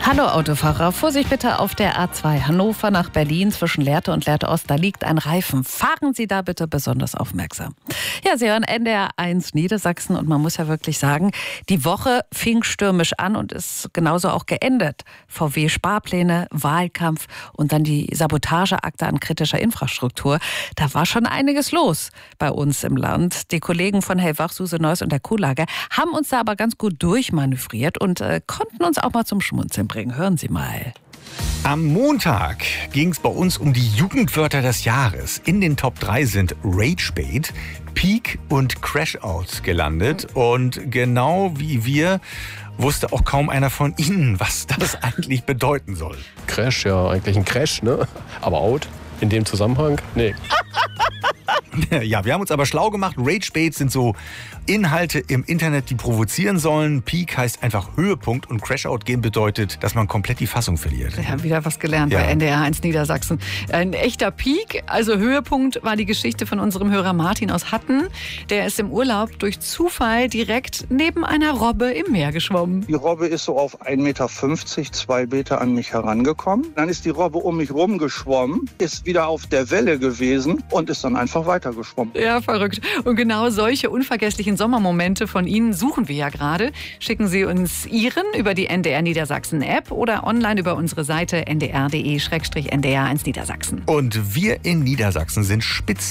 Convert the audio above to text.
Hallo Autofahrer, Vorsicht bitte auf der A2 Hannover nach Berlin zwischen Lehrte und Lehrte Ost. Da liegt ein Reifen. Fahren Sie da bitte besonders aufmerksam. Ja, Sie hören NDR 1 Niedersachsen und man muss ja wirklich sagen, die Woche fing stürmisch an und ist genauso auch geendet. VW-Sparpläne, Wahlkampf und dann die Sabotageakte an kritischer Infrastruktur. Da war schon einiges los bei uns im Land. Die Kollegen von Hellwach, Suse Neuss und der Kuhlager haben uns da aber ganz gut durchmanövriert und konnten uns auch mal zum Schmunzeln bringen. Hören Sie mal. Am Montag ging es bei uns um die Jugendwörter des Jahres. In den Top 3 sind Ragebait, Peak und Crashout gelandet. Und genau wie wir wusste auch kaum einer von Ihnen, was das eigentlich bedeuten soll. Crash, ja, eigentlich ein Crash, ne? Aber Out in dem Zusammenhang? Nee. Ja, wir haben uns aber schlau gemacht. Ragebait sind so Inhalte im Internet, die provozieren sollen. Peak heißt einfach Höhepunkt und Crashout gehen bedeutet, dass man komplett die Fassung verliert. Wir haben wieder was gelernt bei NDR 1 Niedersachsen. Ein echter Peak, also Höhepunkt, war die Geschichte von unserem Hörer Martin aus Hatten. Der ist im Urlaub durch Zufall direkt neben einer Robbe im Meer geschwommen. Die Robbe ist so auf 1,50 Meter, 2 Meter an mich herangekommen. Dann ist die Robbe um mich rumgeschwommen, ist wieder auf der Welle gewesen und ist dann einfach weitergeschwommen. Ja, verrückt. Und genau solche unvergesslichen Sommermomente von Ihnen suchen wir ja gerade. Schicken Sie uns Ihren über die NDR Niedersachsen App oder online über unsere Seite ndr.de/ndr1 Niedersachsen. Und wir in Niedersachsen sind spitz